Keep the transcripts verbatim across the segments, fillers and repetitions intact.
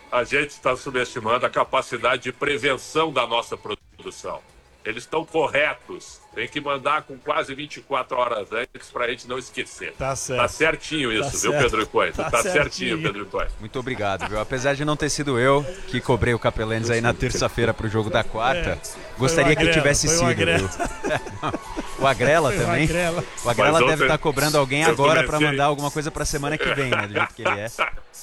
a gente está subestimando a capacidade de prevenção da nossa produção. Eles estão corretos. Tem que mandar com quase vinte e quatro horas antes para a gente não esquecer. Tá certo. Tá certinho isso, tá viu, certo. Pedro Coelho? Tá, tá certinho, certinho, Pedro Coelho. Muito obrigado, viu? Apesar de não ter sido eu que cobrei o Capelanes aí na terça-feira pro jogo da quarta, é, gostaria que tivesse sido, viu? O Agrela foi também. O Agrela, o Agrela Mas deve estar tá cobrando alguém agora para comecei... mandar alguma coisa pra semana que vem, né? Do jeito que ele é.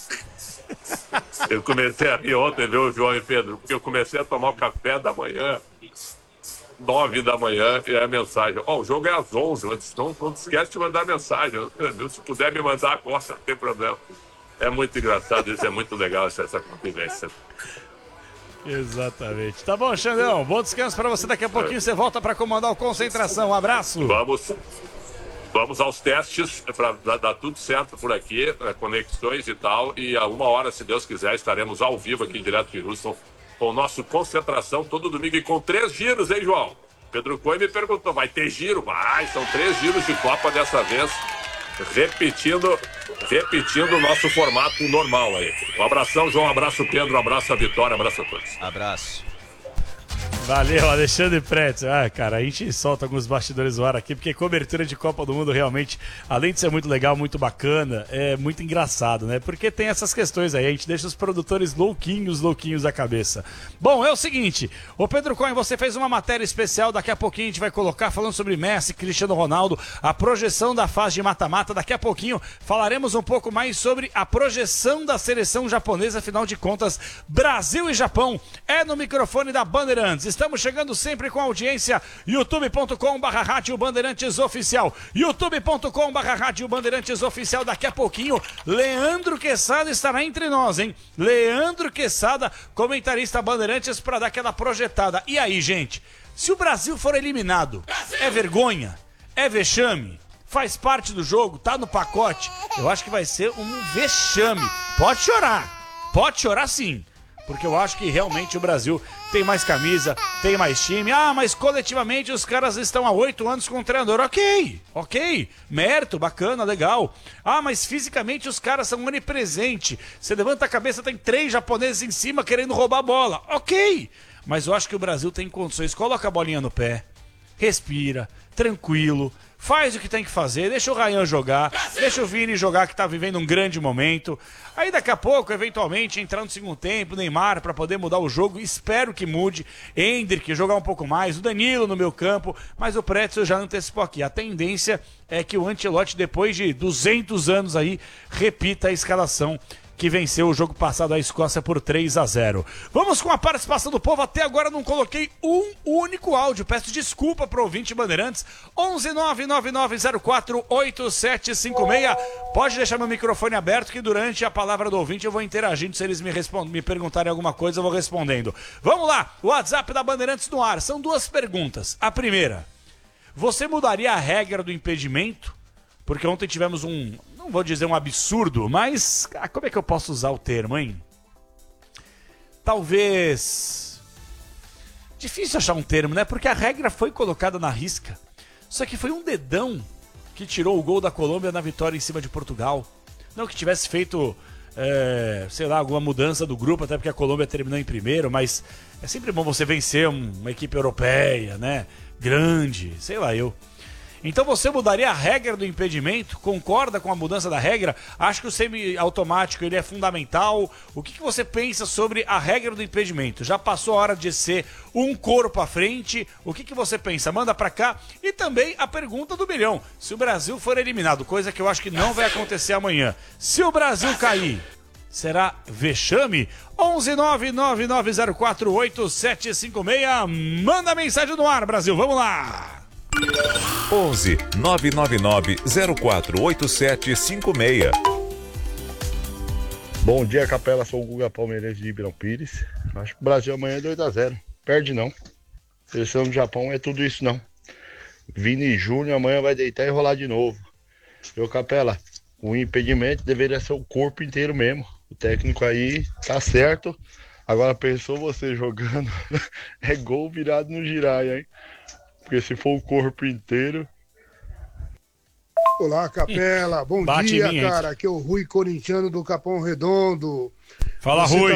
Eu comecei a rir ontem, viu, João e Pedro? Porque eu comecei a tomar o café da manhã, nove da manhã, e a mensagem. Ó, oh, o jogo é às onze, não, não esquece de mandar mensagem. Se puder me mandar agora, não tem problema. É muito engraçado, isso é muito legal, essa, essa convivência. Exatamente. Tá bom, Xandão. Bom descanso pra você. Daqui a pouquinho você volta pra comandar o Concentração. Um abraço. Vamos, vamos aos testes para dar, dar tudo certo por aqui, conexões e tal. E a uma hora, se Deus quiser, estaremos ao vivo aqui direto de Houston com o nosso Concentração todo domingo e com três giros, hein, João? Pedro Coelho me perguntou, vai ter giro? Vai, são três giros de Copa dessa vez, repetindo, repetindo o nosso formato normal aí. Um abração, João, um abraço, Pedro, um abraço a Vitória, um abraço a todos. Abraço. Valeu, Alexandre Pretz. Ah, cara, a gente solta alguns bastidores do ar aqui, porque cobertura de Copa do Mundo realmente, além de ser muito legal, muito bacana, é muito engraçado, né? Porque tem essas questões aí, a gente deixa os produtores louquinhos, louquinhos da cabeça. Bom, é o seguinte, ô Pedro Cohen, você fez uma matéria especial, daqui a pouquinho a gente vai colocar, falando sobre Messi, Cristiano Ronaldo, a projeção da fase de mata-mata. Daqui a pouquinho falaremos um pouco mais sobre a projeção da seleção japonesa, afinal de contas, Brasil e Japão é no microfone da Bandeirantes. Estamos chegando sempre com audiência, youtube ponto com barra rádio Bandeirantes Oficial, youtube ponto com barra rádio Bandeirantes Oficial. Daqui a pouquinho, Leandro Quesada estará entre nós, hein? Leandro Quesada, comentarista Bandeirantes, para dar aquela projetada. E aí, gente, se o Brasil for eliminado, é vergonha? É vexame? Faz parte do jogo? Tá no pacote? Eu acho que vai ser um vexame. Pode chorar, pode chorar sim. Porque eu acho que realmente o Brasil tem mais camisa, tem mais time. Ah, mas coletivamente os caras estão há oito anos com o treinador. Ok, ok, mérito, bacana, legal. Ah, mas fisicamente os caras são onipresentes. Você levanta a cabeça, tem três japoneses em cima querendo roubar a bola. Ok, mas eu acho que o Brasil tem condições. Coloca a bolinha no pé, respira, tranquilo. Faz o que tem que fazer, deixa o Ryan jogar, deixa o Vini jogar, que tá vivendo um grande momento. Aí daqui a pouco, eventualmente, entrar no segundo tempo, Neymar para poder mudar o jogo, espero que mude. Endrick jogar um pouco mais, o Danilo no meu campo, mas o Pretzel já antecipou aqui. A tendência é que o Ancelotti, depois de duzentos anos aí, repita a escalação que venceu o jogo passado a Escócia por três a zero. Vamos com a participação do povo. Até agora não coloquei um único áudio. Peço desculpa para o ouvinte Bandeirantes. onze nove nove nove zero quatro oito sete cinco seis. Pode deixar meu microfone aberto que durante a palavra do ouvinte eu vou interagindo. Se eles me, respond... me perguntarem alguma coisa, eu vou respondendo. Vamos lá. O WhatsApp da Bandeirantes no ar. São duas perguntas. A primeira. Você mudaria a regra do impedimento? Porque ontem tivemos um... não vou dizer um absurdo, mas como é que eu posso usar o termo, hein? Talvez... difícil achar um termo, né? Porque a regra foi colocada na risca. Só que foi um dedão que tirou o gol da Colômbia na vitória em cima de Portugal. Não que tivesse feito, é, sei lá, alguma mudança do grupo, até porque a Colômbia terminou em primeiro, mas é sempre bom você vencer uma equipe europeia, né? Grande, sei lá eu. Então você mudaria a regra do impedimento? Concorda com a mudança da regra? Acho que o semi-automático ele é fundamental. O que, que você pensa sobre a regra do impedimento? Já passou a hora de ser um corpo à frente? O que, que você pensa? Manda pra cá. E também a pergunta do milhão. Se o Brasil for eliminado, coisa que eu acho que não vai acontecer amanhã. Se o Brasil cair, será vexame? onze nove nove nove zero quatro oito sete cinco seis. Manda mensagem no ar, Brasil. Vamos lá. onze nove nove nove zero quatro oito sete cinco seis. Bom dia, Capela. Sou o Guga Palmeirense de Ribeirão Pires. Acho que o Brasil amanhã é dois a zero. Perde não. Seleção do Japão é tudo isso não. Vini Júnior amanhã vai deitar e rolar de novo. Eu, Capela, o impedimento deveria ser o corpo inteiro mesmo. O técnico aí tá certo. Agora pensou você jogando. É gol virado no giraia, hein? Porque se for o corpo inteiro... Olá, Capela. Bom Bate dia, mim, cara. Aqui é o Rui Corintiano do Capão Redondo. Fala, Você Rui.